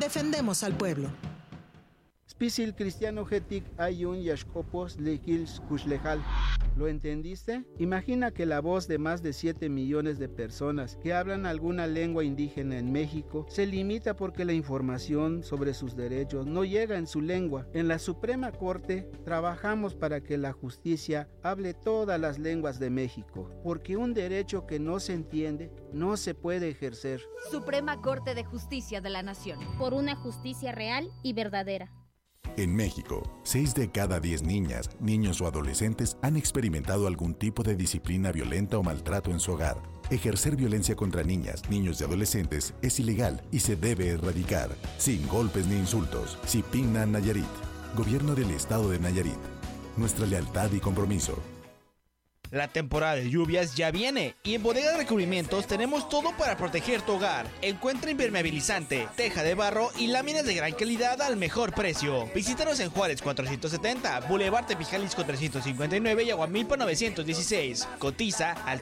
defendemos al pueblo. Spisil cristiano getic ayun yashkopos lekils kushlejal. ¿Lo entendiste? Imagina que la voz de más de 7 millones de personas que hablan alguna lengua indígena en México se limita porque la información sobre sus derechos no llega en su lengua. En la Suprema Corte trabajamos para que la justicia hable todas las lenguas de México, porque un derecho que no se entiende no se puede ejercer. Suprema Corte de Justicia de la Nación. Por una justicia real y verdadera. En México, 6 de cada 10 niñas, niños o adolescentes han experimentado algún tipo de disciplina violenta o maltrato en su hogar. Ejercer violencia contra niñas, niños y adolescentes es ilegal y se debe erradicar, sin golpes ni insultos. Sipigna, Nayarit. Gobierno del Estado de Nayarit. Nuestra lealtad y compromiso. La temporada de lluvias ya viene y en Bodega de Recubrimientos tenemos todo para proteger tu hogar. Encuentra impermeabilizante, teja de barro y láminas de gran calidad al mejor precio. Visítanos en Juárez 470, Boulevard Tepijalisco 359 y Aguamilpa 916. Cotiza al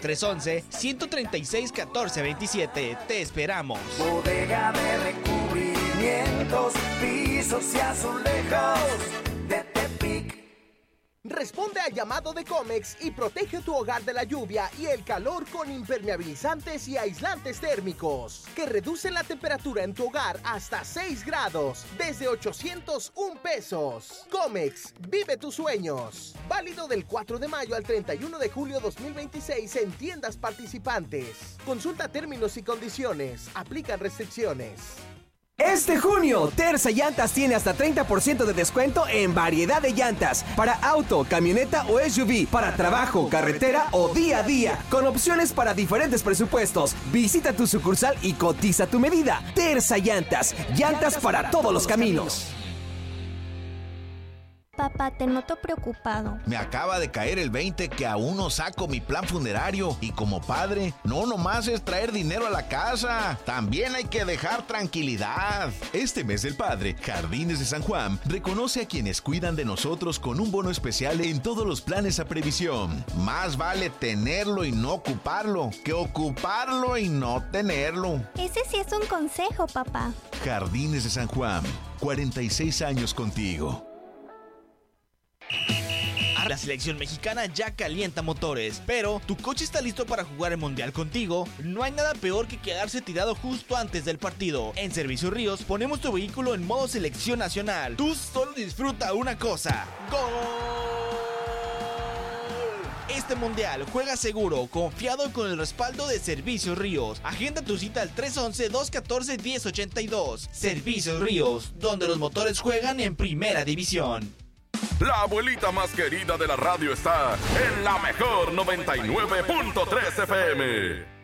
311-136-1427. Te esperamos. Bodega de Recubrimientos, pisos y azulejos de Tepic. Responde al llamado de Comex y protege tu hogar de la lluvia y el calor con impermeabilizantes y aislantes térmicos que reducen la temperatura en tu hogar hasta 6 grados desde 801 pesos. Comex, vive tus sueños. Válido del 4 de mayo al 31 de julio 2026 en tiendas participantes. Consulta términos y condiciones. Aplican restricciones. Este junio, Terza Llantas tiene hasta 30% de descuento en variedad de llantas para auto, camioneta o SUV, para trabajo, carretera o día a día, con opciones para diferentes presupuestos. Visita tu sucursal y cotiza tu medida. Terza Llantas, llantas para todos los caminos. Papá, te noto preocupado. Me acaba de caer el 20 que aún no saco mi plan funerario y como padre, no nomás es traer dinero a la casa, también hay que dejar tranquilidad. Este mes del padre, Jardines de San Juan reconoce a quienes cuidan de nosotros con un bono especial en todos los planes a previsión. Más vale tenerlo y no ocuparlo que ocuparlo y no tenerlo. Ese sí es un consejo, papá. Jardines de San Juan, 46 años contigo. La selección mexicana ya calienta motores, pero ¿tu coche está listo para jugar el mundial contigo? No hay nada peor que quedarse tirado justo antes del partido. En Servicios Ríos ponemos tu vehículo en modo selección nacional. Tú solo disfruta una cosa: ¡gol! Este mundial juega seguro, confiado y con el respaldo de Servicios Ríos. Agenda tu cita al 311-214-1082. Servicios Ríos, donde los motores juegan en primera división. La abuelita más querida de la radio está en la mejor 99.3 FM.